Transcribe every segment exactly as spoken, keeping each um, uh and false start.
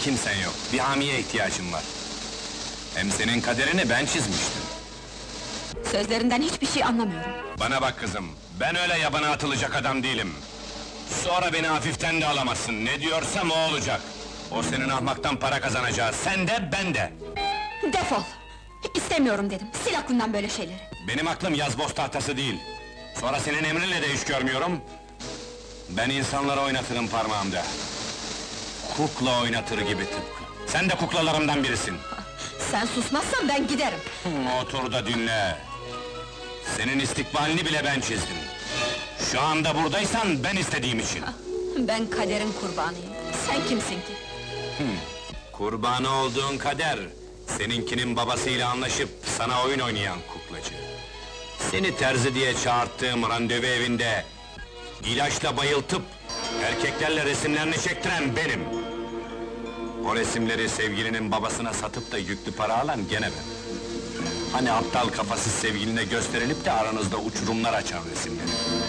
kimsen yok. Bir hamiye ihtiyacım var. Hem senin kaderini ben çizmiştim. Sözlerinden hiçbir şey anlamıyorum. Bana bak kızım, ben öyle yabana atılacak adam değilim. Sonra beni hafiften de alamazsın, ne diyorsam o olacak. O senin ahmaktan para kazanacağı, sen de, ben de! Defol! İstemiyorum dedim, sil aklından böyle şeyleri! Benim aklım yazboz tahtası değil. Sonra senin emrinle de iş görmüyorum. Ben insanları oynatırım parmağımda. Kukla oynatır gibi tıpkı. Sen de kuklalarımdan birisin. Sen susmazsan ben giderim! Hı, otur da dinle! Senin istikbalini bile ben çizdim. Şu anda buradaysan ben istediğim için. Ben kaderin kurbanıyım, sen kimsin ki? Kurbanı olduğun kader, seninkinin babasıyla anlaşıp sana oyun oynayan kuklacı. Seni terzi diye çağırttığım randevu evinde ilaçla bayıltıp erkeklerle resimlerini çektiren benim. O resimleri sevgilinin babasına satıp da yüklü para alan gene ben. Hani aptal kafasız sevgiline gösterilip de aranızda uçurumlar açan resimleri.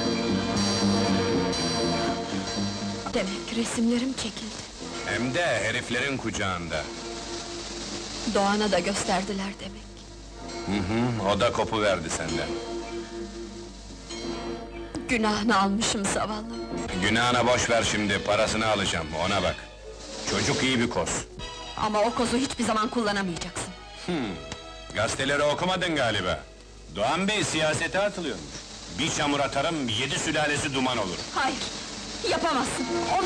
Demek resimlerim çekildi. Hem de heriflerin kucağında. Doğan'a da gösterdiler demek. Hı hı, o da kopuverdi senden. Günahını almışım zavallı. Günahına boş ver şimdi, parasını alacağım, ona bak. Çocuk iyi bir koz. Ama o kozu hiçbir zaman kullanamayacaksın. Gazeteleri okumadın galiba. Doğan Bey siyasete atılıyormuş. Bir çamur atarım, yedi sülalesi duman olur. Hayır, yapamazsın!